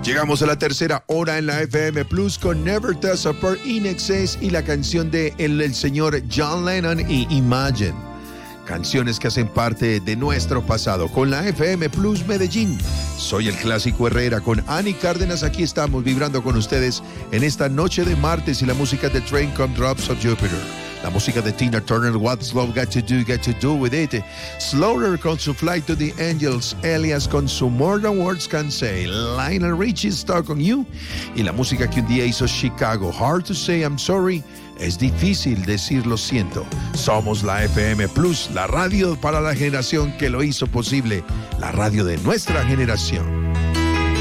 Llegamos a la tercera hora en la FM Plus con Never Does Apart, In Excess y la canción de el señor John Lennon y Imagine. Canciones que hacen parte de nuestro pasado con la FM Plus Medellín. Soy el Clásico Herrera con Ani Cárdenas. Aquí estamos vibrando con ustedes en esta noche de martes y la música de Train Come Drops of Jupiter. La música de Tina Turner, What's Love Got to Do With It. Slower con su Flight to the Angels. Elias con su More Than Words Can Say. Lionel Richie, Stuck on You. Y la música que un día hizo Chicago, Hard to Say I'm Sorry. Es difícil decir lo siento. Somos la FM Plus, la radio para la generación que lo hizo posible. La radio de nuestra generación.